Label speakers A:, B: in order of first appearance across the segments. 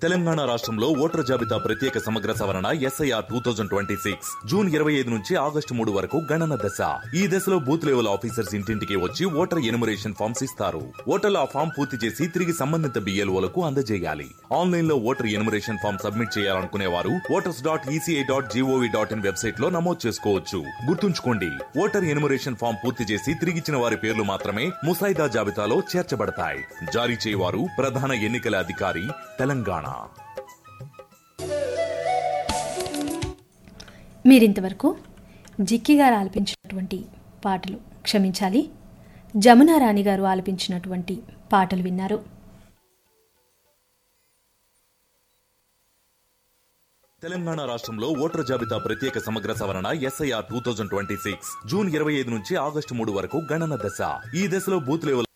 A: తెలంగాణ రాష్ట్రంలో ఓటర్ జాబితా ప్రత్యేక సమగ్ర సవరణ ఎస్ఐఆర్ 2026 జూన్ 25 నుంచి ఆగస్టు 3 వరకు గణన దశ. ఈ దశలో బూత్ లెవెల్ ఆఫీసర్స్ ఇంటింటికి వచ్చి ఓటర్ ఎనుమరేషన్ ఫామ్స్ ఇస్తారు. ఓటర్లు ఆ ఫామ్ పూర్తి చేసి తిరిగి సంబంధిత బిఎల్ఓలకు అందజేయాలి. ఆన్లైన్ లో ఓటర్ ఎనుమరేషన్ ఫామ్ సబ్మిట్ చేయాలనుకునే వారు voters.eci.gov.in వెబ్సైట్ లో నమోదు చేసుకోవచ్చు. గుర్తుంచుకోండి, ఓటర్ ఎనుమరేషన్ ఫామ్ పూర్తి చేసి తిరిగిచ్చిన వారి పేర్లు మాత్రమే ముసాయిదా జాబితాలో చేర్చబడతాయి. జారీ చేయవారు ప్రధాన ఎన్నికల అధికారి, తెలంగాణ.
B: మీరింతవరకు జిక్కి గారు ఆలపించినటువంటి పాటలు, క్షమించాలి, జమునా రాణి గారు ఆలపించినటువంటి పాటలు విన్నారు.
A: తెలంగాణ రాష్ట్రంలో ఓటర్ జాబితా ప్రత్యేక సమగ్ర సవరణ ఎస్ఐఆర్ 2026 జూన్ 25 నుంచి ఆగస్టు 3 వరకు గణన దశ. ఈ దశలో బూత్ లెవెల్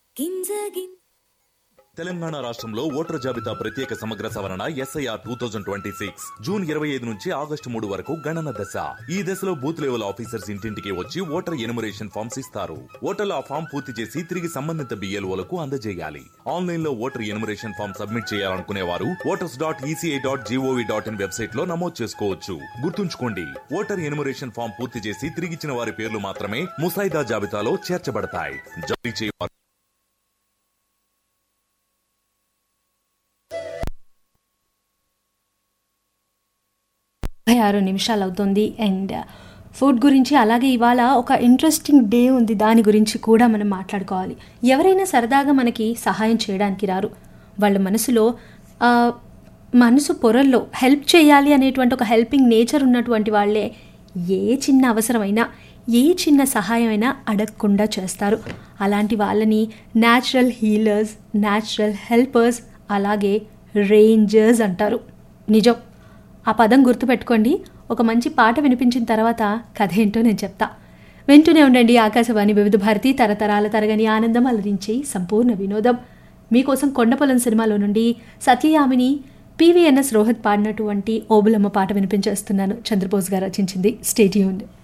A: తెలంగాణ రాష్ట్రంలో ఓటర్ జాబితా ప్రత్యేక సమగ్ర సవరణ ఎస్ఐఆర్ 2026 జూన్ 25 నుంచి ఆగస్టు 3 వరకు గణన దశ. ఈ దశలో బూత్ లెవెల్ ఆఫీసర్స్ ఇంటింటికి వచ్చి ఓటర్ ఎనుమరేషన్ ఫామ్స్ ఇస్తారు. ఓటర్లు ఆ ఫామ్ పూర్తి చేసి తిరిగి సంబంధిత బిఎల్ఓలకు అందజేయాలి. ఆన్లైన్ లో ఓటర్ ఎనుమరేషన్ ఫామ్ సబ్మిట్ చేయాలనుకునే వారు voters.eci.gov.in వెబ్సైట్ లో నమోదు చేసుకోవచ్చు. గుర్తుంచుకోండి, ఓటర్ ఎనుమరేషన్ ఫామ్ పూర్తి చేసి తిరిగిచ్చిన వారి పేర్లు మాత్రమే ముసాయిదా జాబితాలో చేర్చబడతాయి. జారీ చేయవారు
B: 6 నిమిషాలు అవుతుంది. అండ్ ఫుడ్ గురించి, అలాగే ఇవాళ ఒక ఇంట్రెస్టింగ్ డే ఉంది, దాని గురించి కూడా మనం మాట్లాడుకోవాలి. ఎవరైనా సరదాగా మనకి సహాయం చేయడానికి రారు. వాళ్ళ మనసు పొరల్లో హెల్ప్ చేయాలి అనేటువంటి ఒక హెల్పింగ్ నేచర్ ఉన్నటువంటి వాళ్ళే ఏ చిన్న అవసరమైనా, ఏ చిన్న సహాయం అయినా అడగకుండా చేస్తారు. అలాంటి వాళ్ళని న్యాచురల్ హీలర్స్, న్యాచురల్ హెల్పర్స్, అలాగే రేంజర్స్ అంటారు. నిజం, ఆ పదం గుర్తుపెట్టుకోండి. ఒక మంచి పాట వినిపించిన తర్వాత కథ ఏంటో నేను చెప్తా. వింటూనే ఉండండి ఆకాశవాణి వివిధ భారతి, తరతరాల తరగని ఆనందం, అలరించి సంపూర్ణ వినోదం. మీకోసం కొండపొలం సినిమాలో నుండి సత్యయామిని, పివిఎన్ఎస్ రోహిత్ పాడినటువంటి ఓబులమ్మ పాట వినిపించేస్తున్నాను. చంద్రబోస్ గారు రచించింది. Stay tuned.